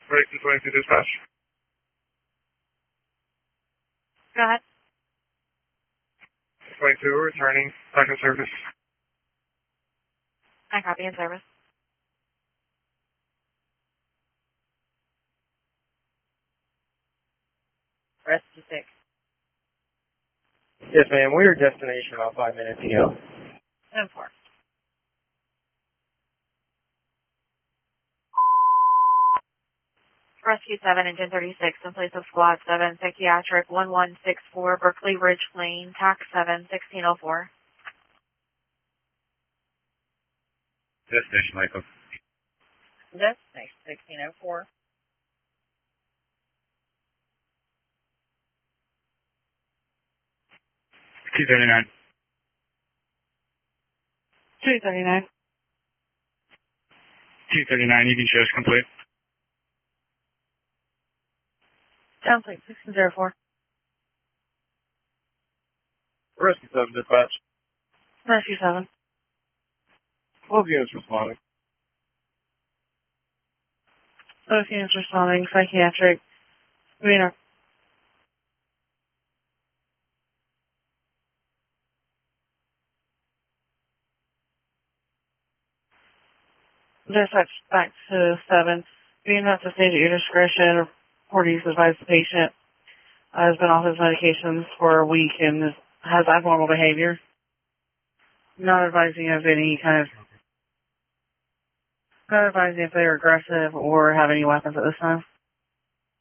Right to 22 dispatch. Go ahead. 22, returning, back in service. I copy in service. Rescue 6. Yes, ma'am. We're your destination about 5 minutes ago. 10-4. Rescue 7, Engine 36, in place of Squad 7, Psychiatric 1164, Berkeley Ridge Lane, TAC 7, 1604. Destination, Michael. Destination 1604. $239. 239. 239, you can show us complete. Sounds like 1604. Rescue 7 dispatch. Rescue 7. 12 units responding. Both units responding, Psychiatric. Wiener. Dispatch back to 7. Being not to stage at your discretion, or to use advise the patient has been off his medications for a week and has abnormal behavior. Not advising of any kind of, not advising if they're aggressive or have any weapons at this time.